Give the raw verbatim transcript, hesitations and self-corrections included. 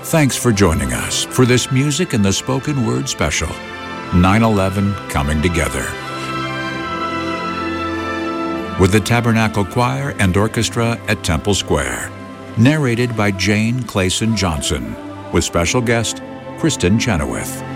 Thanks for joining us for this Music and the Spoken Word special, nine eleven Coming Together, with the Tabernacle Choir and Orchestra at Temple Square, narrated by Jane Clayson Johnson, with special guest Kristen Chenoweth.